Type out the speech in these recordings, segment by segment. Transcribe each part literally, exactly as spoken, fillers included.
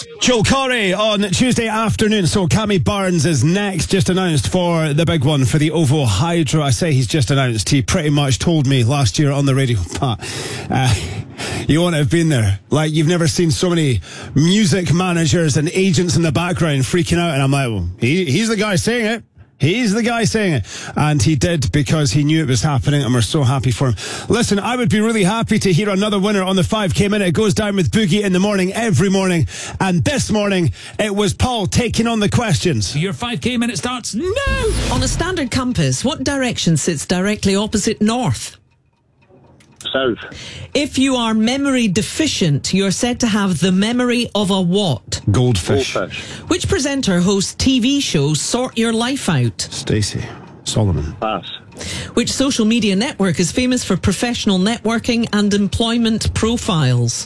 Joel Corey on Tuesday afternoon. So Cammy Barnes is next, just announced for the big one for the Ovo Hydro. I say he's just announced. He pretty much told me last year on the radio, but uh, you won't have been there. Like, you've never seen so many music managers and agents in the background freaking out. And I'm like, well, he, he's the guy saying it. He's the guy saying it. And he did, because he knew it was happening, and we're so happy for him. Listen, I would be really happy to hear another winner on the five K minute. It goes down with Boogie in the morning, every morning. And this morning, it was Paul taking on the questions. Your five K minute starts now. On a standard compass, what direction sits directly opposite north? South. If you are memory deficient, you're said to have the memory of a what? Goldfish. Goldfish. Which presenter hosts T V shows Sort Your Life Out? Stacey Solomon. Pass. Which social media network is famous for professional networking and employment profiles?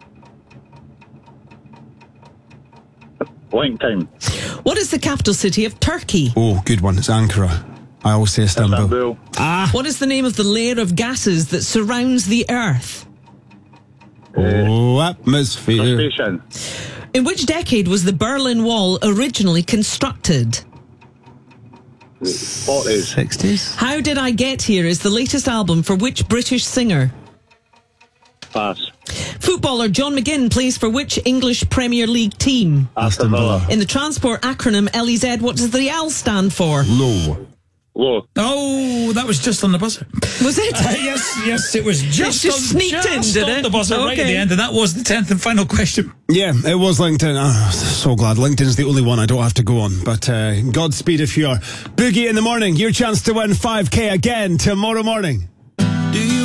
LinkedIn. What is the capital city of Turkey? Oh, good one. It's Ankara. I always say Istanbul. Istanbul. Ah. What is the name of the layer of gases that surrounds the Earth? Oh, atmosphere. Station. In which decade was the Berlin Wall originally constructed? forties. sixties. How Did I Get Here is the latest album for which British singer? Pass. Footballer John McGinn plays for which English Premier League team? Aston Villa. In the transport acronym L E Z, what does the L stand for? Low. Low. Oh, that was just on the buzzer. Was it? Uh, yes, yes, it was just, just on, sneaked in, just did on it? the buzzer right at Okay. the end, and that was the tenth and final question. Yeah, it was LinkedIn. Oh, so glad. LinkedIn's the only one I don't have to go on. But uh, Godspeed if you are. Boogie in the morning. Your chance to win five K again tomorrow morning.